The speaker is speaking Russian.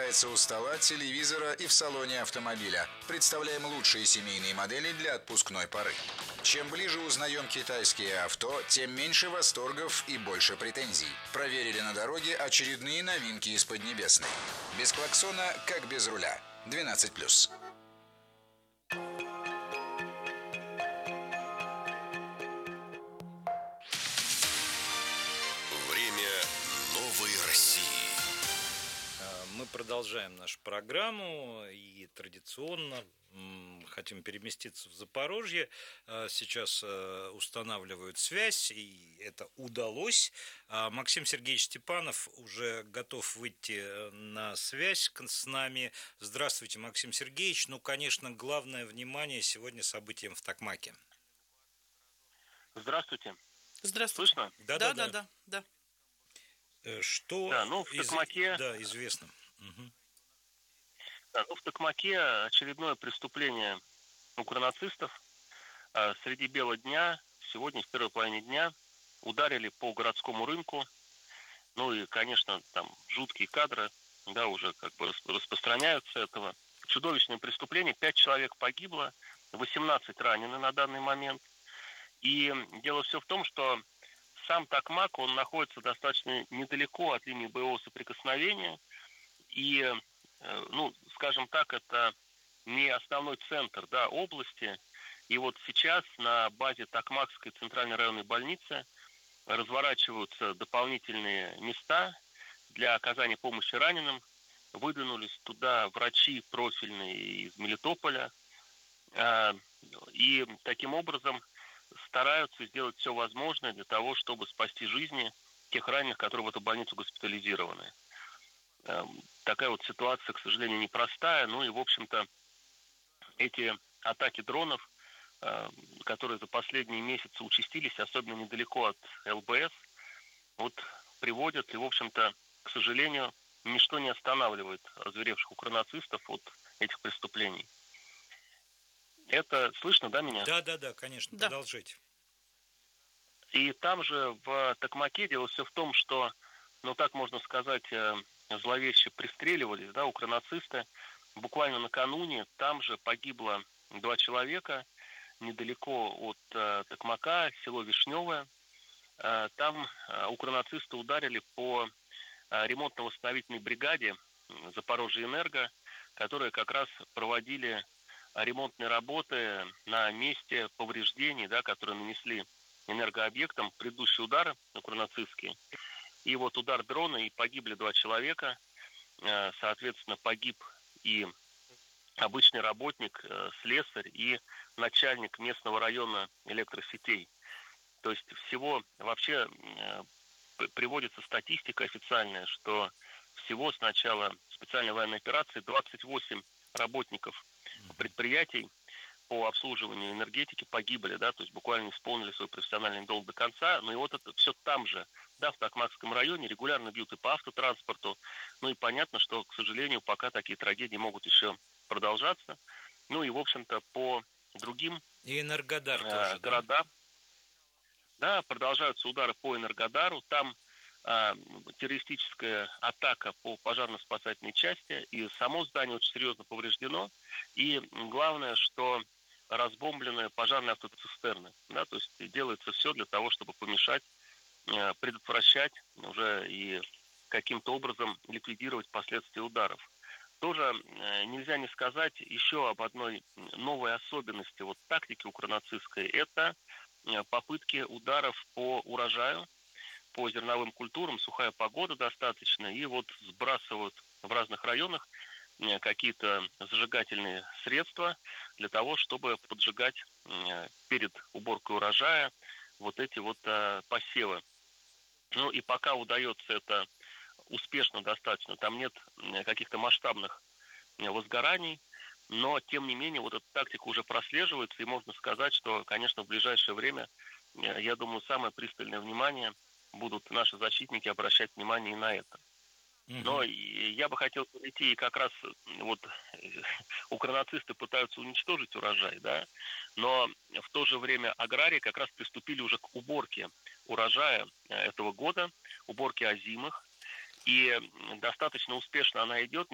скрывается у стола, телевизора и в салоне автомобиля. Представляем лучшие семейные модели для отпускной поры. Чем ближе узнаем китайские авто, тем меньше восторгов и больше претензий. Проверили на дороге очередные новинки из Поднебесной. Без клаксона, как без руля. 12+. Время новой России. Мы продолжаем нашу программу и традиционно хотим переместиться в Запорожье. Сейчас устанавливают связь, и это удалось. Максим Сергеевич Степанов уже готов выйти на связь с нами. Здравствуйте, Максим Сергеевич. Ну, конечно, главное внимание сегодня событиям в Токмаке. Здравствуйте. Здравствуйте. Слышно? Да. Что в Токмаке... известно? Угу. В Токмаке очередное преступление укронацистов. Среди бела дня, сегодня в первой половине дня, ударили по городскому рынку. Ну и, конечно, там жуткие кадры, да, уже как бы распространяются этого. Чудовищное преступление, 5 человек погибло, 18 ранены на данный момент. И дело все в том, что сам Токмак, он находится достаточно недалеко от линии боевого соприкосновения. И, скажем так, это не основной центр, да, области. И вот сейчас на базе Токмакской центральной районной больницы разворачиваются дополнительные места для оказания помощи раненым. Выдвинулись туда врачи профильные из Мелитополя. И таким образом стараются сделать все возможное для того, чтобы спасти жизни тех раненых, которые в эту больницу госпитализированы. Такая вот ситуация, к сожалению, непростая. Ну и, в общем-то, эти атаки дронов, которые за последние месяцы участились, особенно недалеко от ЛБС, вот приводят, и, в общем-то, к сожалению, ничто не останавливает озверевших укронацистов от этих преступлений. Это слышно, да, меня? Да, конечно, Да. Продолжите. И там же в Токмаке дело все в том, что, так можно сказать, зловеще пристреливались, да, укронацисты. Буквально накануне там же погибло 2 человека недалеко от Токмака, село Вишневое. Там укронацисты ударили по ремонтно-восстановительной бригаде Запорожьеэнерго, которые как раз проводили ремонтные работы на месте повреждений, да, которые нанесли энергообъектам, предыдущие удары укронацистские. И вот удар дрона, и погибли 2 человека. Соответственно, погиб и обычный работник, слесарь, и начальник местного района электросетей. То есть всего вообще приводится статистика официальная, что всего с начала специальной военной операции 28 работников предприятий по обслуживанию энергетики погибли, да, то есть буквально исполнили свой профессиональный долг до конца. Ну и вот это все там же, да, в Токмакском районе регулярно бьют и по автотранспорту. Ну и понятно, что, к сожалению, пока такие трагедии могут еще продолжаться. Ну и, в общем-то, по другим И Энергодар тоже, городам, да, продолжаются удары по Энергодару. Там террористическая атака по пожарно-спасательной части, и само здание очень серьезно повреждено. И главное, что разбомблены пожарные автоцистерны. Да, то есть делается все для того, чтобы помешать, предотвращать уже и каким-то образом ликвидировать последствия ударов. Тоже нельзя не сказать еще об одной новой особенности вот тактики укронацистской. Это попытки ударов по урожаю, по зерновым культурам, сухая погода достаточно, и вот сбрасывают в разных районах какие-то зажигательные средства для того, чтобы поджигать перед уборкой урожая вот эти вот посевы. Ну и пока удается это успешно достаточно, там нет каких-то масштабных возгораний, но тем не менее вот эта тактика уже прослеживается, и можно сказать, что, конечно, в ближайшее время, я думаю, самое пристальное внимание будут наши защитники обращать внимание и на это. Но я бы хотел перейти, и как раз вот укронацисты пытаются уничтожить урожай, да, но в то же время аграрии как раз приступили уже к уборке урожая этого года, уборке озимых, и достаточно успешно она идет,